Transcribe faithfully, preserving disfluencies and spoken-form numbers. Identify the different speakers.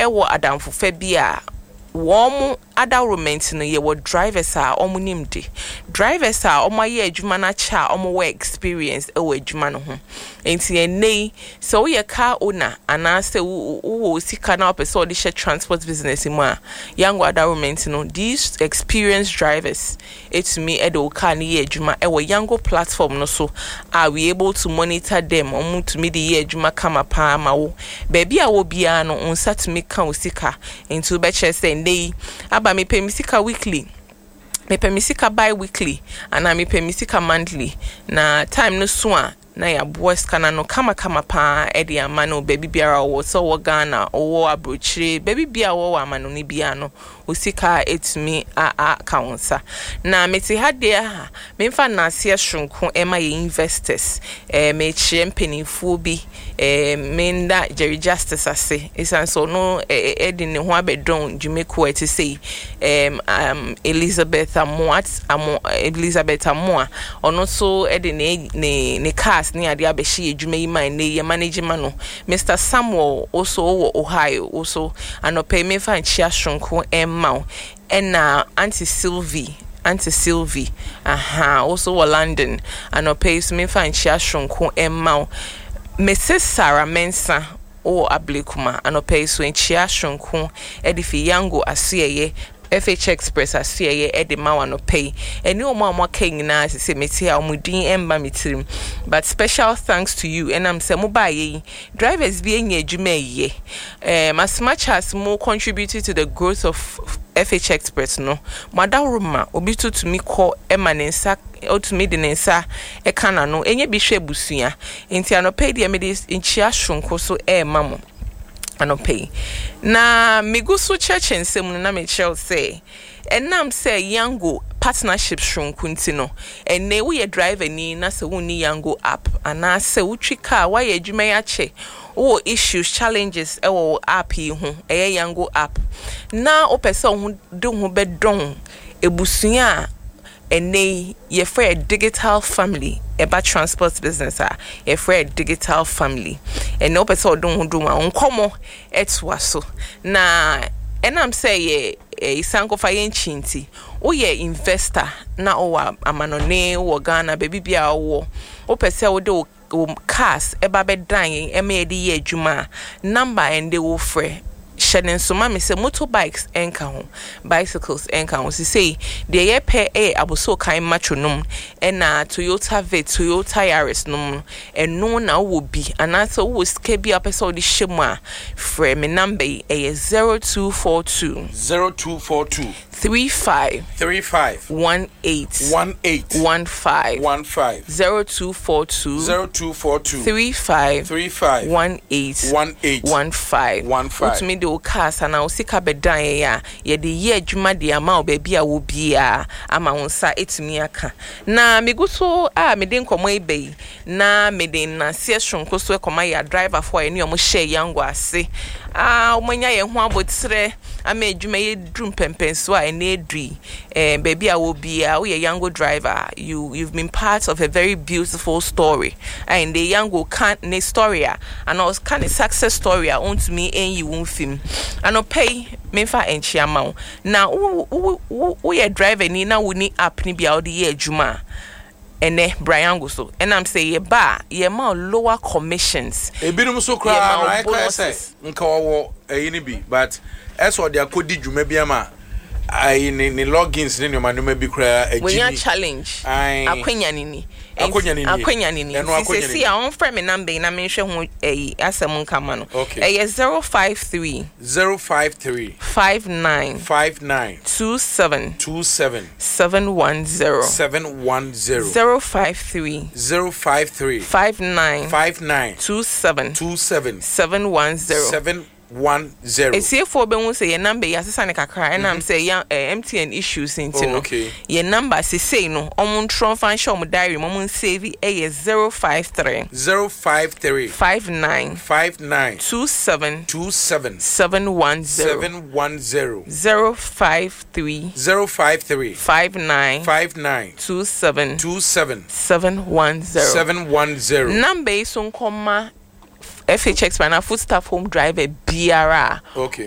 Speaker 1: ewo adamfo fa bia Womu adawrement no ye wo drivers are omu nimde drivers are omo ye adwuma na cha omo we experience e wo adwuma no ho enti enei so ye car owner ana se wo sika na opese odi she transport business mu a yango adawrement no these experienced drivers it's me edo car ni ye adwuma e wo yango platform no so are we able to monitor them omu to me the ye adwuma kama pa ma wo baby a wo bia no unsa to me kan sika enti be che say nei aba me pay misika weekly me pay misika bi-weekly and I me pay misika monthly na time no so a na ya boys kana no kama kama pa e de amano baby biara wo so wo Ghana wo abrochire baby bia wo amano ni bia no osika etimi a a kaunsa na meti hade ha me mfa na ase shronko e ma ye investors eh me chempenifo bi eh menda Jerry Justice ase isan so no e de ne ho abedon dwumeko ati sei em um, Elizabeth Amoat amo Elizabeth Amoa ono so e de ne ne ne cars ni ade abeshi edwuma yi man ne ye management no Mister Samuel also wo Ohio also anope me fa nchia shronko em Mau and now Auntie Sylvie, Auntie Sylvie, aha, also wa London, and no pays me find share shronko Mau, Missus Sarah Mensa, or Ablekuma, and no pays when share shronko, Edifi Yango Asiye. F H Express asiye e de ma no pay eni o ma mo king na se meti a omudin emba metirim but special thanks to you and am say mo ba ye drivers bi enya adwuma ye um as much as more contributed to the growth of F H Express no madawroma obi to me call emanensa o to me de nensa e kana no enye bi hwe busua enti anope de me de nchia shonko so e mamo anope na migusu church ensem na me chel say enam say yango partnership shronkunti no enne wo ye driver ni na se woni yango app ana se wutwi car wa ye adwuma ya che wo issues challenges e wo app yi ho e yango app na opese ho de ho bedon ebusua enne ye for a digital family eba transport business a ye for a digital family enne opese odon ho dum a nkomo etwa so na enam say ye isanko fa yen chinti o ye investor na o amanone wo Ghana baby bia wo opese wo de cars eba bedan e me de ye adwuma number and they will free shedding so mama say motorbikes enka ho bicycles enka ho say de ye pe e aboso kan matronom e na Toyota Vet Toyota Yaris no and no na wo bi anaso wo ska bi apesa odi hyemu a free me number e zero two four two
Speaker 2: zero two four two
Speaker 1: three five
Speaker 2: three five
Speaker 1: one eight
Speaker 2: one eight
Speaker 1: one five
Speaker 2: one five
Speaker 1: zero two four two
Speaker 2: zero two four two
Speaker 1: three five
Speaker 2: three five
Speaker 1: one eight
Speaker 2: one eight
Speaker 1: one five
Speaker 2: one five.
Speaker 1: To me the cars and I sika bedan ya ye de ye adwuma de ama obabi a wo bia ama wonsa etumi aka na meguso a me de nkomo ebe na me de na se shonko so ekoma ya driver for eni omo share yango ase ah omanya ye ho abotre ama adwuma ye drum pempenso a ene edri eh baby a wo bia wo ye yango driver you you've been part of a very beautiful story and the yango can ne story and was kind of success story on to me en you won film and pay me fa enchiama na wo wo ye driver ni na wo ni app ni bia wo de ye adwuma ene Brian go so and I'm say ye ba ye ma lower commissions
Speaker 2: e binum so kra na I can say nka wo eyi ni bi but eso de akodi dwuma bi ama ai ni ni logins ni no manoma bi kra agini
Speaker 1: we ya challenge akwanya ni ni
Speaker 2: akwanya ni
Speaker 1: akwanya ni ni se se a on frame me number na me hwe ho eh asem nkama no eh zero five three
Speaker 2: zero five three
Speaker 1: five nine
Speaker 2: five nine
Speaker 1: two seven
Speaker 2: two seven
Speaker 1: seven one zero
Speaker 2: seven one zero
Speaker 1: zero five three
Speaker 2: zero five three
Speaker 1: five nine
Speaker 2: five nine
Speaker 1: two seven
Speaker 2: two seven
Speaker 1: seven one zero
Speaker 2: seven one zero.
Speaker 1: E see for be won say your number ya sesa ne kakra and am say ya M T N issues into no your number say say no omon tron fan show mo diary mo save e zero five three
Speaker 2: zero five three
Speaker 1: five nine
Speaker 2: five nine
Speaker 1: two seven
Speaker 2: two seven
Speaker 1: seven one zero
Speaker 2: seven one zero
Speaker 1: zero five three
Speaker 2: zero five three
Speaker 1: five nine
Speaker 2: five nine
Speaker 1: two seven
Speaker 2: two seven
Speaker 1: seven one zero
Speaker 2: seven one zero.
Speaker 1: Number is on comma F H X Banner food staff home driver B R A.
Speaker 2: Okay.